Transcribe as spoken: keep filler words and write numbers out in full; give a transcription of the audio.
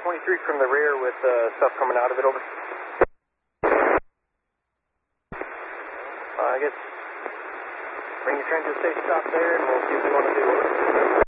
twenty-three from the rear with uh, stuff coming out of it, over. Uh, I guess bring your transit, stay stop there, and we'll see what we want to do. Over.